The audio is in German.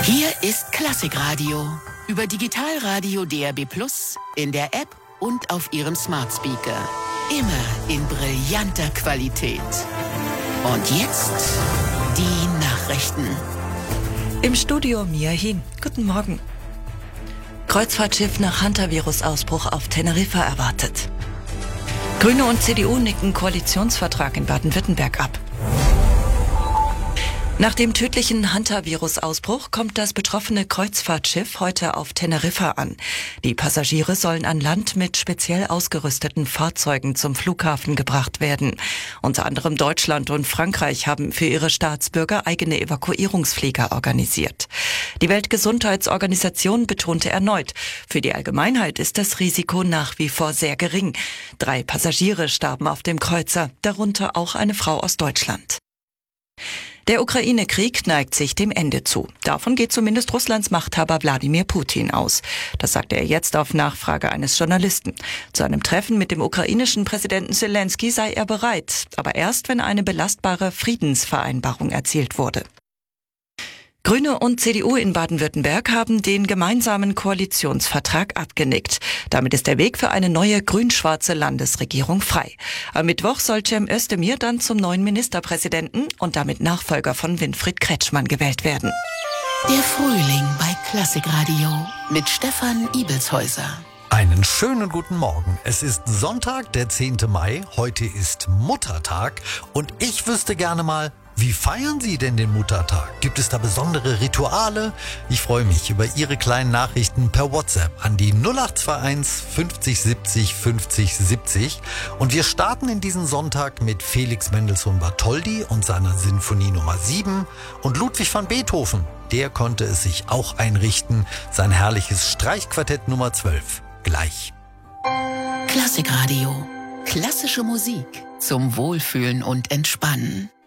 Hier ist Klassikradio über Digitalradio DAB+, in der App und auf Ihrem Smart Speaker. Immer in brillanter Qualität. Und jetzt die Nachrichten. Im Studio Mia Hin. Guten Morgen. Kreuzfahrtschiff nach Hantavirus-Ausbruch auf Teneriffa erwartet. Grüne und CDU nicken Koalitionsvertrag in Baden-Württemberg ab. Nach dem tödlichen Hantavirus-Ausbruch kommt das betroffene Kreuzfahrtschiff heute auf Teneriffa an. Die Passagiere sollen an Land mit speziell ausgerüsteten Fahrzeugen zum Flughafen gebracht werden. Unter anderem Deutschland und Frankreich haben für ihre Staatsbürger eigene Evakuierungsflieger organisiert. Die Weltgesundheitsorganisation betonte erneut, für die Allgemeinheit ist das Risiko nach wie vor sehr gering. 3 Passagiere starben auf dem Kreuzer, darunter auch eine Frau aus Deutschland. Der Ukraine-Krieg neigt sich dem Ende zu. Davon geht zumindest Russlands Machthaber Wladimir Putin aus. Das sagte er jetzt auf Nachfrage eines Journalisten. Zu einem Treffen mit dem ukrainischen Präsidenten Zelensky sei er bereit, aber erst, wenn eine belastbare Friedensvereinbarung erzielt wurde. Grüne und CDU in Baden-Württemberg haben den gemeinsamen Koalitionsvertrag abgenickt. Damit ist der Weg für eine neue grün-schwarze Landesregierung frei. Am Mittwoch soll Cem Özdemir dann zum neuen Ministerpräsidenten und damit Nachfolger von Winfried Kretschmann gewählt werden. Der Frühling bei Klassikradio mit Stefan Ibelshäuser. Einen schönen guten Morgen. Es ist Sonntag, der 10. Mai. Heute ist Muttertag und ich wüsste gerne mal, wie feiern Sie denn den Muttertag? Gibt es da besondere Rituale? Ich freue mich über Ihre kleinen Nachrichten per WhatsApp an die 0821 50 70 50 70. Und wir starten in diesen Sonntag mit Felix Mendelssohn Bartholdy und seiner Sinfonie Nummer 7 und Ludwig van Beethoven. Der konnte es sich auch einrichten, sein herrliches Streichquartett Nummer 12. Gleich. Klassikradio. Klassische Musik zum Wohlfühlen und Entspannen.